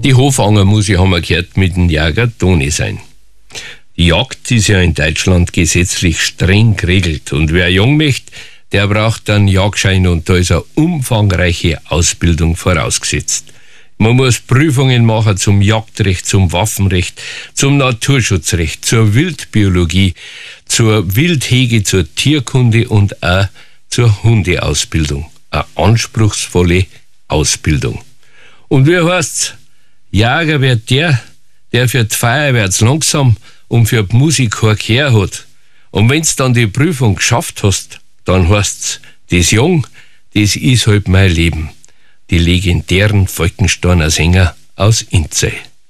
Die Hofanger muss, ich haben wir gehört, mit dem Jäger Toni sein. Die Jagd ist ja in Deutschland gesetzlich streng geregelt und wer jung möchte, der braucht einen Jagdschein und da ist eine umfangreiche Ausbildung vorausgesetzt. Man muss Prüfungen machen zum Jagdrecht, zum Waffenrecht, zum Naturschutzrecht, zur Wildbiologie, zur Wildhege, zur Tierkunde und auch zur Hundeausbildung. Eine anspruchsvolle Ausbildung. Und wie heißt's? Jäger wird der für die Feuerwehr zu langsam und für die Musik kein Gehör hat. Und wenn's dann die Prüfung geschafft hast, dann heißt's, das Jung, das ist halt mein Leben. Die legendären Falkensteiner Sänger aus Inzey.